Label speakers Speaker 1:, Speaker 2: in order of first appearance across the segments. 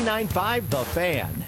Speaker 1: 99.5 The Fan.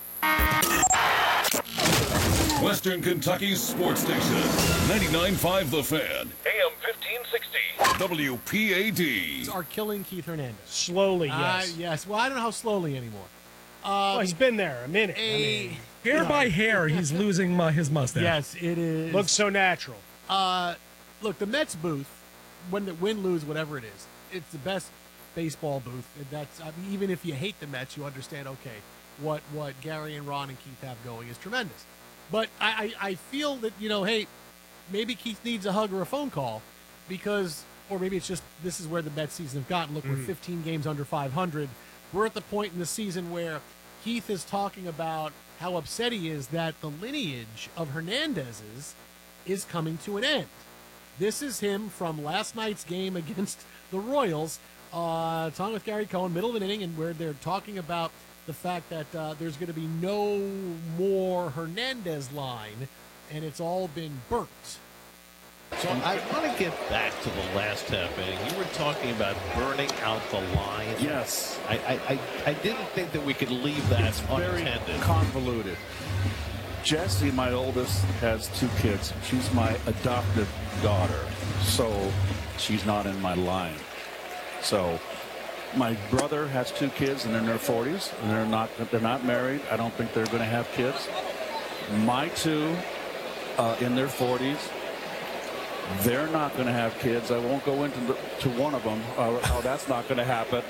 Speaker 2: Western Kentucky's sports station. 99.5 The Fan. AM 1560. WPAD.
Speaker 3: Are killing Keith Hernandez.
Speaker 4: Slowly, yes.
Speaker 3: Yes. Well, I don't know how slowly anymore.
Speaker 4: Well, he's been there a minute.
Speaker 5: Hair by hair, he's losing his mustache.
Speaker 3: Yes, it is.
Speaker 4: Looks so natural.
Speaker 3: Look, the Mets booth, win, lose, whatever it is, it's the best baseball booth. Even if you hate the Mets, you understand, okay, what Gary and Ron and Keith have going is tremendous. But I feel that, hey, maybe Keith needs a hug or a phone call because, or maybe it's just this is where the Mets season have gotten. Look, we're 15 games under 500. We're at the point in the season where Keith is talking about how upset he is that the lineage of Hernandez's is coming to an end. This is him from last night's game against the Royals, talking with Gary Cohen, middle of an inning, and where they're talking about the fact that there's going to be no more Hernandez line, and it's all been burnt.
Speaker 6: So I want to get back to the last half inning. You were talking about burning out the line.
Speaker 7: Yes.
Speaker 6: I didn't think that we could leave that unattended.
Speaker 7: Very convoluted. Jessie, my oldest, has 2 kids. She's my adopted daughter, so she's not in my line. So my brother has 2 kids, and they're in their 40s, and they're not married. I don't think they're going to have kids. My 2 in their 40s. They're not going to have kids. I won't go into one of them. How that's not going to happen.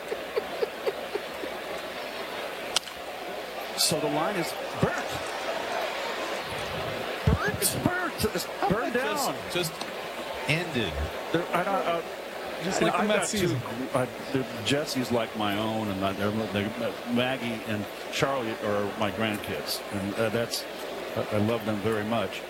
Speaker 7: So the line is burnt. Burnt? It's burnt. It's burned down.
Speaker 6: Just ended.
Speaker 5: Just like the Mets season.
Speaker 7: Jesse's like my own, and Maggie and Charlie are my grandkids, and I love them very much.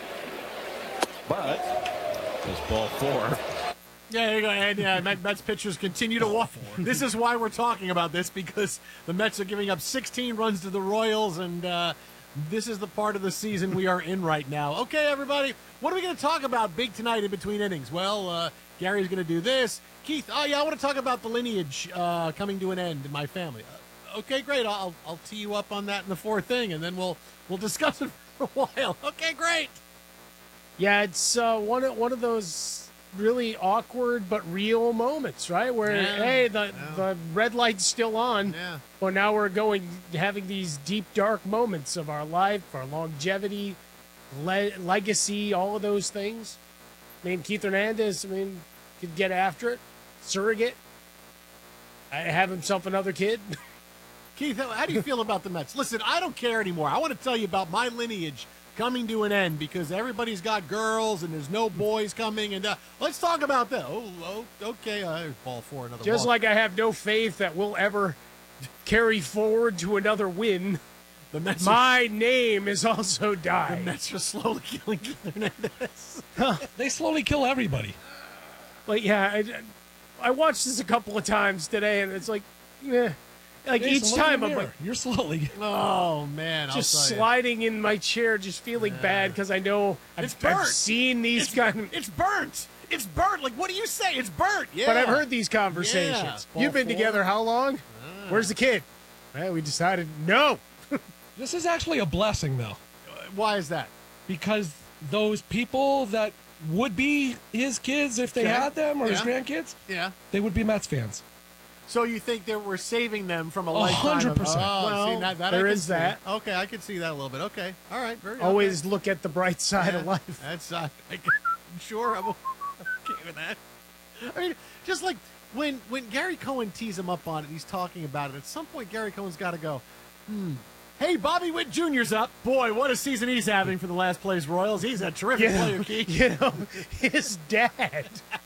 Speaker 7: But.
Speaker 6: It's ball 4.
Speaker 3: Yeah, there you go. And Mets pitchers continue to walk. This is why we're talking about this, because the Mets are giving up 16 runs to the Royals, and this is the part of the season we are in right now. Okay, everybody, what are we going to talk about big tonight in between innings? Well, Gary's going to do this. Keith, I want to talk about the lineage coming to an end in my family. Okay, great. I'll tee you up on that in the 4th inning, and then we'll discuss it for a while. Okay, great.
Speaker 4: Yeah, it's one of those really awkward but real moments, right? Where, hey, the red light's still on, but now we're having these deep, dark moments of our life, our longevity, legacy, all of those things. I mean, Keith Hernandez, could get after it. Surrogate. Have himself another kid.
Speaker 3: Keith, how do you feel about the Mets? Listen, I don't care anymore. I want to tell you about my lineage coming to an end because everybody's got girls and there's no boys coming. And let's talk about that. Oh, okay. Ball 4, another
Speaker 4: Just
Speaker 3: ball.
Speaker 4: like I have no faith that we'll ever carry forward to another win.
Speaker 3: The Mets
Speaker 4: My name is also dying.
Speaker 3: The Mets are slowly killing Keith Hernandez.
Speaker 5: They slowly kill everybody.
Speaker 4: But yeah, I watched this a couple of times today, and it's like, like
Speaker 5: Jason,
Speaker 4: each time I'm
Speaker 5: like,
Speaker 4: like,
Speaker 5: you're slowly.
Speaker 3: Oh man,
Speaker 4: just sliding in my chair, just feeling bad because I know I've seen these
Speaker 3: It's burnt. It's burnt. Like, what do you say? It's burnt. Yeah.
Speaker 4: But I've heard these conversations.
Speaker 3: Yeah.
Speaker 4: You've been together how long? Where's the kid? Well, we decided no.
Speaker 5: This is actually a blessing, though.
Speaker 3: Why is that?
Speaker 5: Because those people that would be his kids if they had them or his grandkids, they would be Mets fans.
Speaker 3: So you think that we're saving them from a lifetime?
Speaker 5: 100%.
Speaker 3: Oh,
Speaker 4: Well,
Speaker 3: see, that
Speaker 4: there
Speaker 3: I can
Speaker 4: is
Speaker 3: see.
Speaker 4: that.
Speaker 3: Okay, I can see that a little bit. Okay, all right,
Speaker 4: Always look at the bright side of life.
Speaker 3: That's sure I'm okay with that. I mean, just like when Gary Cohen tees him up on it, he's talking about it. At some point, Gary Cohen's got to go. Hey, Bobby Witt Jr.'s up. Boy, what a season he's having for the last place Royals. He's a terrific player, Keith.
Speaker 4: His dad.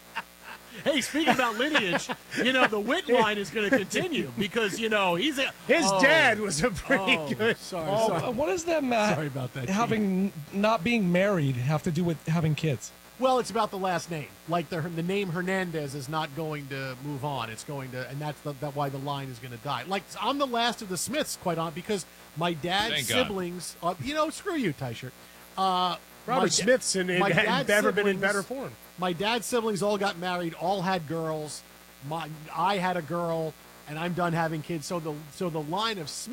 Speaker 3: Hey, speaking about lineage, the Witt line is going to continue because, he's
Speaker 4: his dad was a pretty good.
Speaker 3: Sorry.
Speaker 5: What does that
Speaker 3: Sorry about that.
Speaker 5: Not being married have to do with having kids?
Speaker 3: Well, it's about the last name. Like the name Hernandez is not going to move on. It's going to, and that's why the line is going to die. Like, I'm the last of the Smiths, quite on, because my dad's siblings. Screw you, Tyshirt.
Speaker 4: Robert Smithson had never been in better form.
Speaker 3: My dad's siblings all got married, all had girls. I had a girl, and I'm done having kids. So the line of Smith